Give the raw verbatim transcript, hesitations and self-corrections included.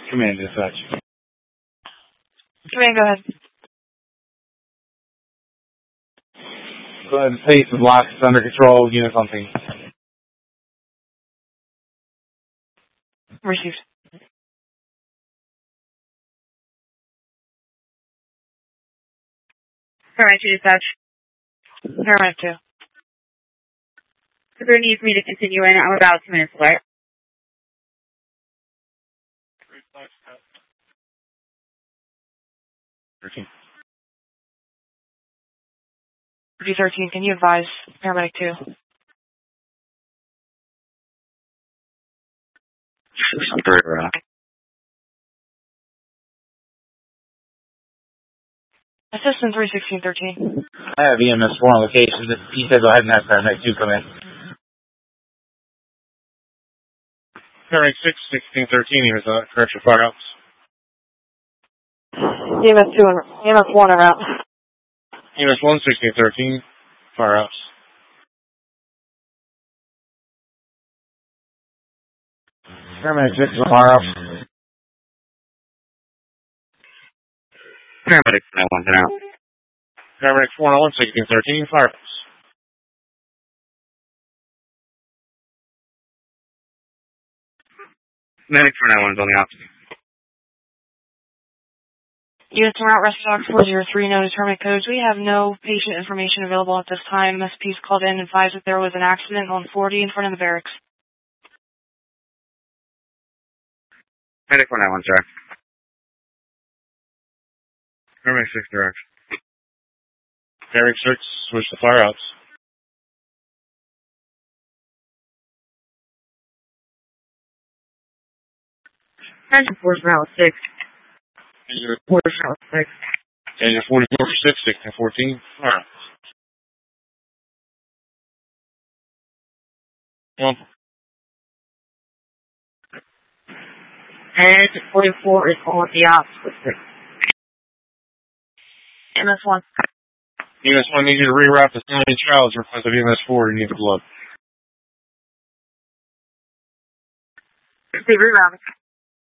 Command dispatch. Command, go ahead. Go ahead and pace the blocks under control. Units on scene. Received. Paramedic two dispatch. Paramedic two. If there needs me to continue in, I'm about two minutes away. thirteen. D thirteen, can you advise Paramedic two? Assistant three sixteen thirteen. I have E M S four on location. He said go ahead and have Paramedic two come in. Paramedic six, sixteen thirteen, here's a correction fire ups. E M S two and E M S one are out. E M S one, sixteen thirteen, fire ups. Paramedic six, fire ups. Paramedic nine one out. Paramedic four oh one, sixteen thirteen, fire ups. Medic four nine one is on the opposite. Units are out, rest stock four zero three, no determinate codes. We have no patient information available at this time. M S P's called in and advised that there was an accident on forty in front of the barracks. Medic four nine one, sir. Paramedic six, direct. Paramedic six, switch to fire ups. Engine force route six. Force route six. Engine forty-four for six, sixteen fourteen, fire ups. One. Engine forty-four is on the opposite six. M S one. E M S one needs you to reroute the Stanley Child's request of E M S four. You need the blood. See, rerouting.